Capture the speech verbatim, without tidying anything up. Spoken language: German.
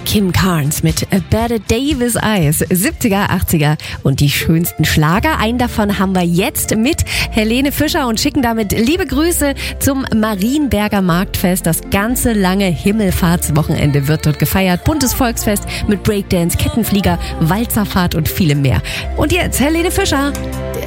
Kim Carnes mit A Better Day with Eyes, siebziger, achtziger und die schönsten Schlager. Einen davon haben wir jetzt mit Helene Fischer und schicken damit liebe Grüße zum Marienberger Marktfest. Das ganze lange Himmelfahrtswochenende wird dort gefeiert. Buntes Volksfest mit Breakdance, Kettenflieger, Walzerfahrt und vielem mehr. Und jetzt Helene Fischer.